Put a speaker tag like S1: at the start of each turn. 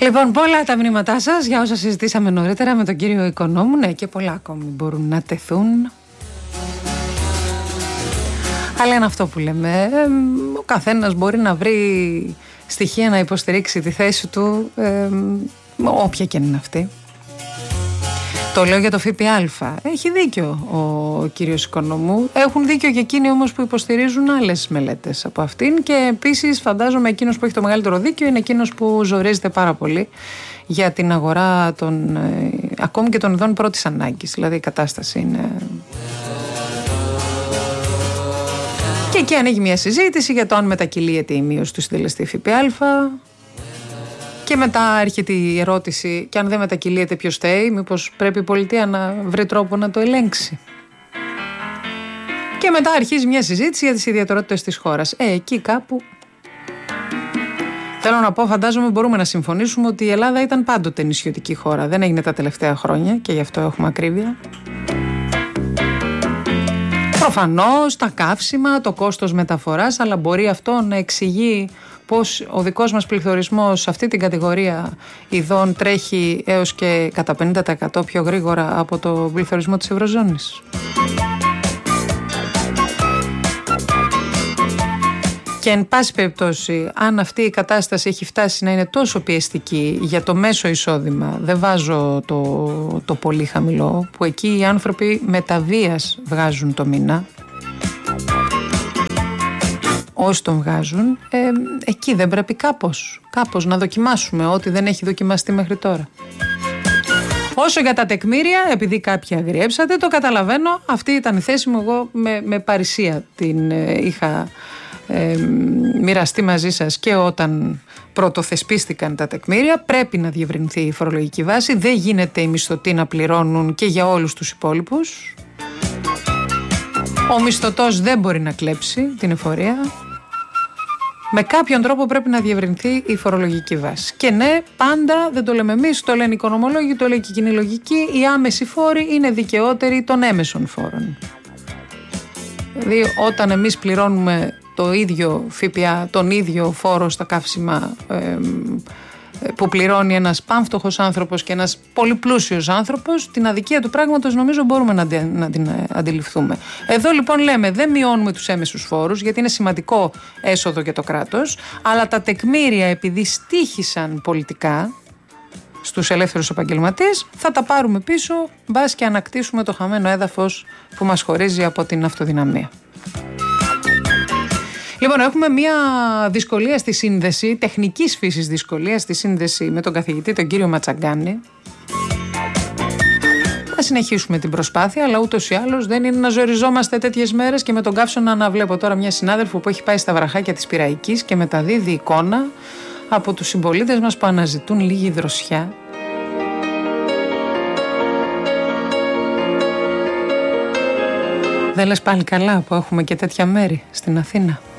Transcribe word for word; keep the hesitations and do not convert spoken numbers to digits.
S1: Λοιπόν, πολλά τα μηνύματά σας για όσα συζητήσαμε νωρίτερα με τον κύριο Οικονόμου. Ναι, και πολλά ακόμη μπορούν να τεθούν. Αλλά είναι αυτό που λέμε. Ε, ο καθένας μπορεί να βρει στοιχεία να υποστηρίξει τη θέση του, ε, όποια και είναι αυτή. Το λέω για το ΦΠΑ. Έχει δίκιο ο κύριος Οικονομού. Έχουν δίκιο και εκείνοι όμως που υποστηρίζουν άλλες μελέτες από αυτήν. Και επίσης φαντάζομαι εκείνος που έχει το μεγαλύτερο δίκιο είναι εκείνος που ζορίζεται πάρα πολύ για την αγορά των, ε, ακόμη και των ειδών πρώτης ανάγκης. Δηλαδή η κατάσταση είναι... Και εκεί ανοίγει μια συζήτηση για το αν μετακυλίεται η μείωση του συντελεστή ΦΠΑ. Και μετά έρχεται η ερώτηση, και αν δεν μετακυλίεται ποιος φταίει, μήπως πρέπει η πολιτεία να βρει τρόπο να το ελέγξει. Και μετά αρχίζει μια συζήτηση για τις ιδιαιτερότητες της χώρας. Ε, εκεί κάπου... Θέλω να πω, φαντάζομαι μπορούμε να συμφωνήσουμε ότι η Ελλάδα ήταν πάντοτε νησιωτική χώρα. Δεν έγινε τα τελευταία χρόνια και γι' αυτό έχουμε ακρίβεια. Προφανώς τα καύσιμα, το κόστος μεταφοράς, αλλά μπορεί αυτό να εξηγεί πως ο δικός μας πληθωρισμός σε αυτή την κατηγορία ειδών τρέχει έως και κατά πενήντα τοις εκατό πιο γρήγορα από το πληθωρισμό της Ευρωζώνης. Και εν πάση περιπτώσει, αν αυτή η κατάσταση έχει φτάσει να είναι τόσο πιεστική για το μέσο εισόδημα, δεν βάζω το, το πολύ χαμηλό, που εκεί οι άνθρωποι με τα βίας βγάζουν το μήνα, όσοι τον βγάζουν, ε, εκεί δεν πρέπει κάπως, κάπως να δοκιμάσουμε ό,τι δεν έχει δοκιμαστεί μέχρι τώρα. Όσο για τα τεκμήρια, επειδή κάποιοι αγριέψατε, το καταλαβαίνω, αυτή ήταν η θέση μου, εγώ με, με παρησία την ε, είχα ε, μοιραστεί μαζί σας και όταν πρωτοθεσπίστηκαν τα τεκμήρια. Πρέπει να διευρυνθεί η φορολογική βάση, δεν γίνεται οι μισθωτοί να πληρώνουν και για όλους τους υπόλοιπους. Ο μισθωτός δεν μπορεί να κλέψει την εφορία. Με κάποιον τρόπο πρέπει να διευρυνθεί η φορολογική βάση. Και ναι, πάντα, δεν το λέμε εμείς, το λένε οι οικονομολόγοι, το λέει και η κοινή λογική, οι άμεσοι φόροι είναι δικαιότεροι των έμεσων φόρων. Δηλαδή, όταν εμείς πληρώνουμε το ίδιο ΦΠΑ, τον ίδιο φόρο στα καύσιμα ε, που πληρώνει ένας πανφτωχός άνθρωπος και ένας πολύ πλούσιος άνθρωπος, την αδικία του πράγματος νομίζω μπορούμε να, να την αντιληφθούμε. Εδώ λοιπόν λέμε δεν μειώνουμε τους έμεσους φόρους γιατί είναι σημαντικό έσοδο για το κράτος, αλλά τα τεκμήρια επειδή στοίχησαν πολιτικά στους ελεύθερους επαγγελματίες θα τα πάρουμε πίσω, μπας και ανακτήσουμε το χαμένο έδαφος που μας χωρίζει από την αυτοδυναμία. Λοιπόν, έχουμε μια δυσκολία στη σύνδεση, τεχνικής φύσης δυσκολία στη σύνδεση με τον καθηγητή, τον κύριο Ματσαγκάνη. Θα συνεχίσουμε την προσπάθεια, αλλά ούτως ή άλλως δεν είναι να ζοριζόμαστε τέτοιες μέρες και με τον καύσωνα να βλέπω τώρα μια συνάδελφο που έχει πάει στα βραχάκια της Πειραϊκής και μεταδίδει εικόνα από τους συμπολίτες μας που αναζητούν λίγη δροσιά. Δεν λες πάλι καλά που έχουμε και τέτοια μέρη στην Αθήνα?